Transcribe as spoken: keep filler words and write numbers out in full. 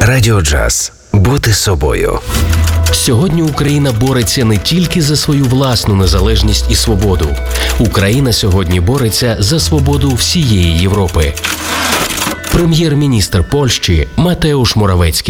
Радіо Джаз. Бути собою. Сьогодні Україна бореться не тільки за свою власну незалежність і свободу. Україна сьогодні бореться за свободу всієї Європи. Прем'єр-міністр Польщі Матеуш Моравецький.